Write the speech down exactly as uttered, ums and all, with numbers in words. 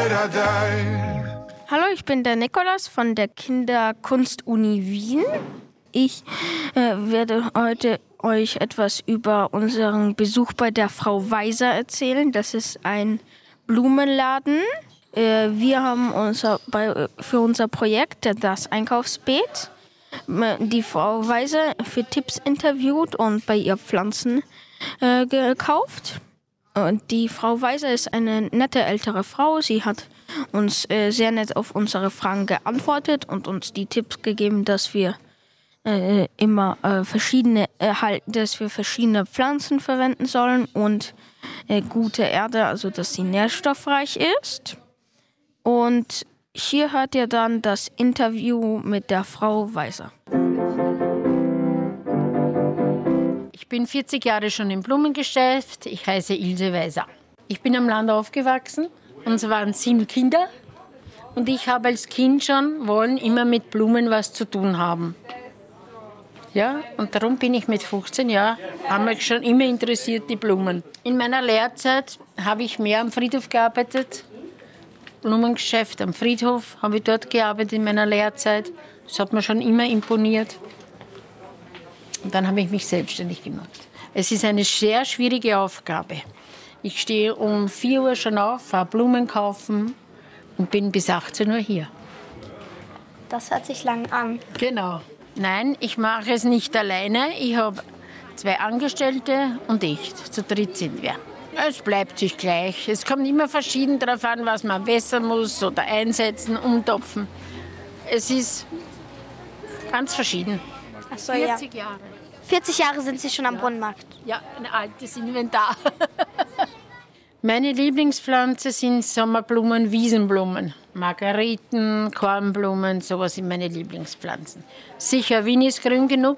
Hallo, ich bin der Nikolas von der Kinderkunst-Uni Wien. Ich äh, werde heute euch etwas über unseren Besuch bei der Frau Weiser erzählen. Das ist ein Blumenladen. Äh, wir haben unser, bei, für unser Projekt das Einkaufsbeet die Frau Weiser für Tipps interviewt und bei ihr Pflanzen äh, gekauft. Und die Frau Weiser ist eine nette ältere Frau. Sie hat uns äh, sehr nett auf unsere Fragen geantwortet und uns die Tipps gegeben, dass wir äh, immer äh, verschiedene, äh, halt, dass wir verschiedene Pflanzen verwenden sollen und äh, gute Erde, also dass sie nährstoffreich ist. Und hier hört ihr dann das Interview mit der Frau Weiser. Ich bin vierzig Jahre schon im Blumengeschäft. Ich heiße Ilse Weiser. Ich bin am Land aufgewachsen. Uns waren sieben Kinder. Und ich habe als Kind schon wollen immer mit Blumen was zu tun haben. Ja, und darum bin ich mit fünfzehn Jahren, haben mich schon immer interessiert, die Blumen. In meiner Lehrzeit habe ich mehr am Friedhof gearbeitet. Blumengeschäft am Friedhof, habe ich dort gearbeitet in meiner Lehrzeit. Das hat mir schon immer imponiert. Und dann habe ich mich selbstständig gemacht. Es ist eine sehr schwierige Aufgabe. Ich stehe um vier Uhr schon auf, fahre Blumen kaufen und bin bis achtzehn Uhr hier. Das hört sich lang an. Genau. Nein, ich mache es nicht alleine. Ich habe zwei Angestellte und ich. Zu dritt sind wir. Es bleibt sich gleich. Es kommt immer verschieden darauf an, was man wässern muss oder einsetzen, umtopfen. Es ist ganz verschieden. Ach so, vierzig ja. Jahre. vierzig Jahre sind Sie schon am Brunnenmarkt. Ja, ein altes Inventar. Meine Lieblingspflanze sind Sommerblumen, Wiesenblumen. Margeriten, Kornblumen, sowas sind meine Lieblingspflanzen. Sicher, Wien ist grün genug.